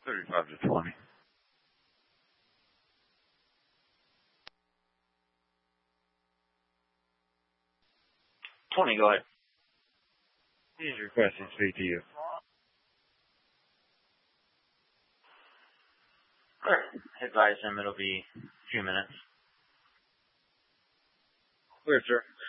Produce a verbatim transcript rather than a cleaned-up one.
thirty-five to twenty. twenty, go ahead. He's requesting to speak to you. Alright, advise him it'll be a few minutes. Clear, sir.